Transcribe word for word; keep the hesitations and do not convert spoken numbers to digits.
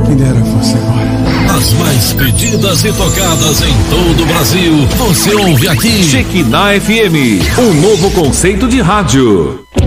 Me dera fosse agora. As mais pedidas e tocadas em todo o Brasil, você ouve aqui. Shekinah F M, um novo conceito de rádio.